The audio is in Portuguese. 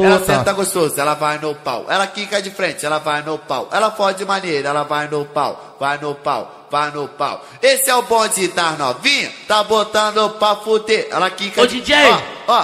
puta. Ela senta gostoso, ela vai no pau. Ela quica de frente, ela vai no pau. Ela fode maneira, ela vai no pau. Vai no pau, vai no pau. Esse é o bonde das novinha, tá botando pra fuder. Ela quica Ô, DJ. Ó,